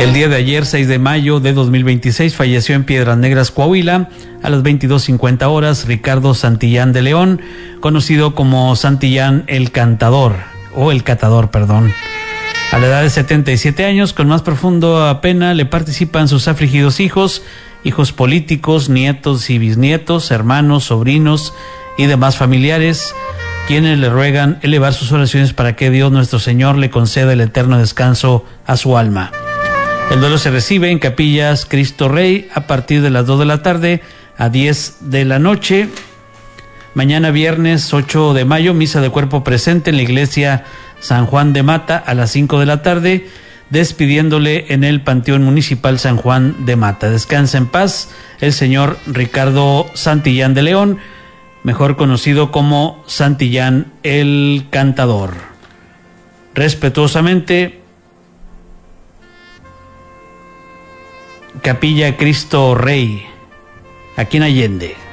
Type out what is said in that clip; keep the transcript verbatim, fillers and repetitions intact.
El día de ayer, seis de mayo de dos mil veintiséis, falleció en Piedras Negras, Coahuila, a las veintidós cincuenta horas, Ricardo Santillán de León, conocido como Santillán el Cantador, o el Catador, perdón. A la edad de setenta y siete años, con más profunda pena, le participan sus afligidos hijos, hijos políticos, nietos y bisnietos, hermanos, sobrinos y demás familiares, quienes le ruegan elevar sus oraciones para que Dios nuestro Señor le conceda el eterno descanso a su alma. El duelo se recibe en Capillas Cristo Rey a partir de las dos de la tarde a diez de la noche. Mañana viernes ocho de mayo, misa de cuerpo presente en la iglesia San Juan de Mata a las cinco de la tarde, despidiéndole en el Panteón Municipal San Juan de Mata. Descansa en paz el señor Ricardo Santillán de León, mejor conocido como Santillán el Cantador. Respetuosamente, Capilla Cristo Rey, aquí en Allende.